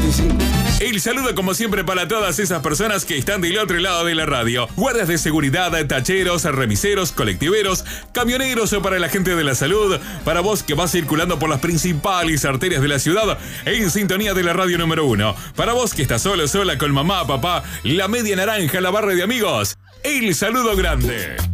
25. El saludo como siempre para todas esas personas que están del otro lado de la radio. Guardias de seguridad, tacheros, remiseros, colectiveros, camioneros o para la gente de la salud. Para vos que vas circulando por las principales arterias de la ciudad en sintonía de la radio número 1. Para vos que estás solo, sola con mamá, papá, la media naranja, la barra de amigos. El saludo grande.